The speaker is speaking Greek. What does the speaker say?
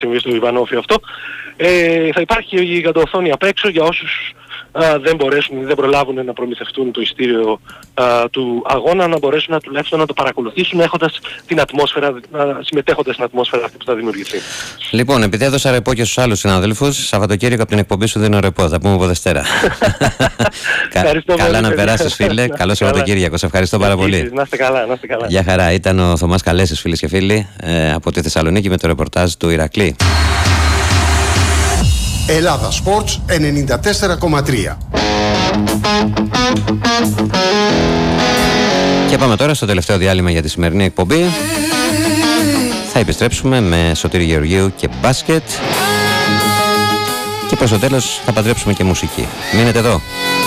συμβεί στο Ιβανόφιο αυτό. Θα υπάρχει η γιγαντοοθόνη απ' έξω για όσους δεν μπορέσουν ή δεν προλάβουν να προμηθευτούν το ειστήριο του αγώνα, να μπορέσουν τουλάχιστον να το παρακολουθήσουν έχοντας την ατμόσφαιρα, συμμετέχοντας στην ατμόσφαιρα αυτή που θα δημιουργηθεί. Λοιπόν, επειδή έδωσα ρεπό και στους άλλους συναδέλφους, Σαββατοκύριακο από την εκπομπή σου δίνω ρεπό. Θα πούμε από Δευτέρα. Καλά να περάσεις, φίλε. Καλό Σαββατοκύριακο. Σε ευχαριστώ πάρα πολύ. Να είστε καλά, να είστε καλά. Γεια χαρά. Ήταν ο Θωμάς Καλέσης, φίλες και φίλοι, από τη Θεσσαλονίκη με το ρεπορτάζ του Ηρακλή. Ελλάδα Sports 94,3. Και πάμε τώρα στο τελευταίο διάλειμμα για τη σημερινή εκπομπή. Θα επιστρέψουμε με Σωτήρη Γεωργίου και μπάσκετ. Και προς το τέλος θα παντρέψουμε και μουσική. Μείνετε εδώ.